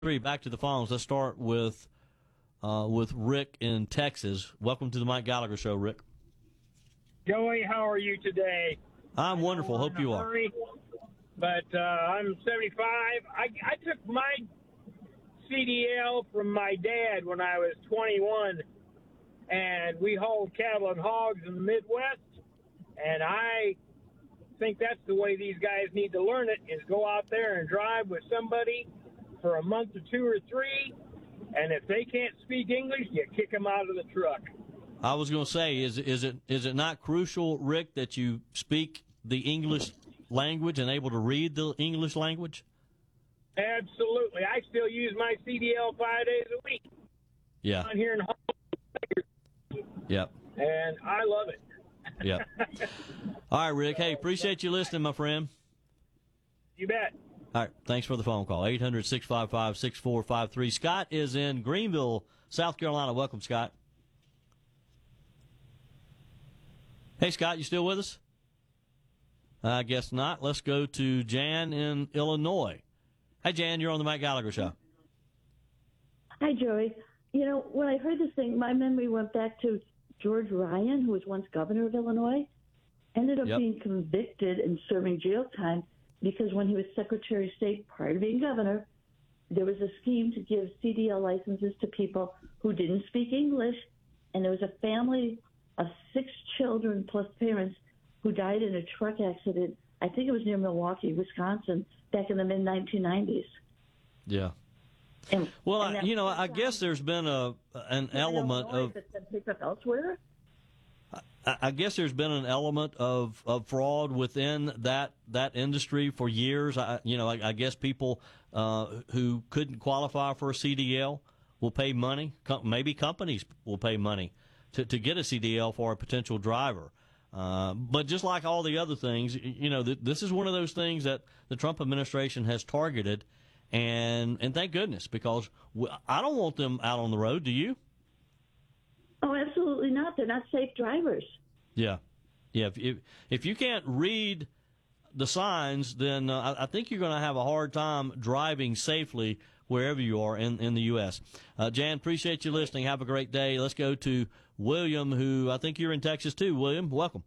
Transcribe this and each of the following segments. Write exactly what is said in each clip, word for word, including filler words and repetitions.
Three, back to the phones. Let's start with uh, with Rick in Texas. Welcome to the Mike Gallagher Show, Rick. Joey, how are you today? I'm wonderful. Hope you are. Hurry, but uh, I'm seventy-five. I, I took my C D L from my dad when I was twenty-one, and we hauled cattle and hogs in the Midwest, and I think that's the way these guys need to learn it, is go out there and drive with somebody for a month or two or three, and if they can't speak English, you kick them out of the truck. I was going to say, is is it is it not crucial, Rick, that you speak the English language and able to read the English language? Absolutely. I still use my C D L five days a week. Yeah. On here in Hall. Yep. And I love it. Yep. All right, Rick. Hey, appreciate you listening, my friend. You bet. All right, thanks for the phone call. eight hundred, six five five, six four five three. Scott is in Greenville, South Carolina. Welcome, Scott. Hey, Scott, you still with us? I guess not. Let's go to Jan in Illinois. Hey, Jan, you're on the Mike Gallagher Show. Hi, Joey. You know, when I heard this thing, my memory went back to George Ryan, who was once governor of Illinois, ended up Yep. being convicted and serving jail time because when he was Secretary of State prior to being governor, there was a scheme to give C D L licenses to people who didn't speak English, and there was a family of six children plus parents who died in a truck accident. I think it was near Milwaukee, Wisconsin, back in the mid nineteen nineties. Yeah. And, Well, and I, you know, I guess there's been a an element of that's been picked up elsewhere. I I guess there's been an element of, of fraud within that that industry for years. I, you know, I, I guess people uh, who couldn't qualify for a C D L will pay money. Com- maybe companies will pay money to, to get a C D L for a potential driver. Uh, but just like all the other things, you know, th- this is one of those things that the Trump administration has targeted, and and thank goodness, because w- I don't want them out on the road. Do you? Oh, absolutely not. They're not safe drivers. Yeah, yeah. If if, if you can't read the signs, then uh, I, I think you're going to have a hard time driving safely wherever you are in, in the U S. Uh, Jan, appreciate you listening. Have a great day. Let's go to William, who I think you're in Texas too. William, welcome.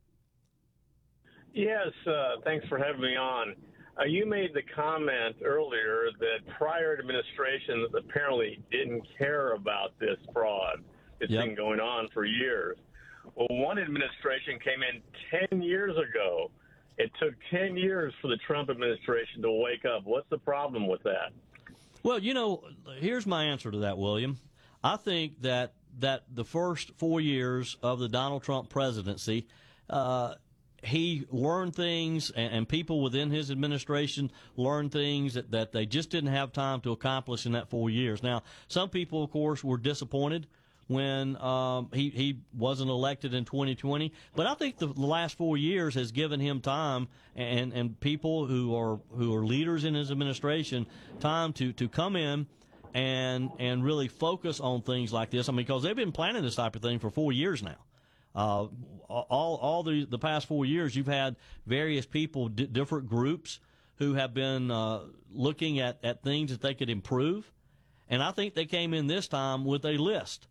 Yes, uh, thanks for having me on. Uh, you made the comment earlier that prior administrations apparently didn't care about this fraud. It's Yep. been going on for years. Well, one administration came in ten years ago. It took ten years for the Trump administration to wake up. What's the problem with that? Well, you know, here's my answer to that, William. I think that that the first four years of the Donald Trump presidency, uh, he learned things, and, and people within his administration learned things that, that they just didn't have time to accomplish in that four years. Now, some people, of course, were disappointed when um, he, he wasn't elected in twenty twenty. But I think the, the last four years has given him time, and, and people who are who are leaders in his administration time to, to come in and and really focus on things like this. I mean, because they've been planning this type of thing for four years now. Uh, all all the, the past four years, you've had various people, d- different groups, who have been uh, looking at, at things that they could improve. And I think they came in this time with a list.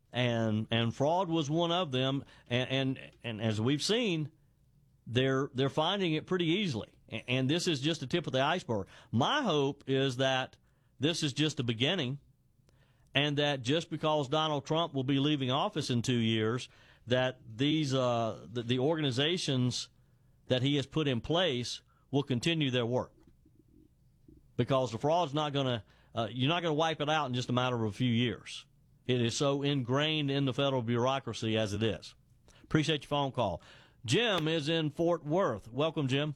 And and fraud was one of them, and, and and as we've seen, they're they're finding it pretty easily. And, and this is just the tip of the iceberg. My hope is that this is just the beginning, and that just because Donald Trump will be leaving office in two years, that these uh, the, the organizations that he has put in place will continue their work. Because the fraud's not going to uh, you're not going to wipe it out in just a matter of a few years. It is so ingrained in the federal bureaucracy as it is. Appreciate your phone call. Jim is in Fort Worth. Welcome, Jim.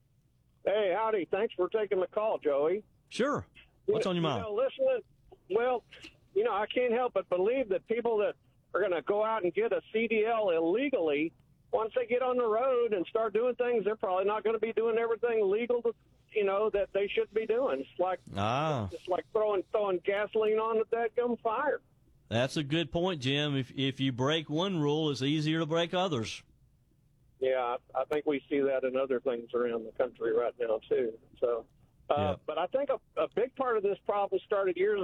Hey, howdy. Thanks for taking the call, Joey. Sure. What's you, on your mind? You know, listening, well, you know, I can't help but believe that people that are going to go out and get a C D L illegally, once they get on the road and start doing things, they're probably not going to be doing everything legal, to, you know, that they should be doing. It's like ah. it's like throwing throwing gasoline on the dadgum fire. That's a good point, Jim. If if you break one rule, it's easier to break others. Yeah, I, I think we see that in other things around the country right now, too. So, Uh, Yeah. But I think a, a big part of this problem started years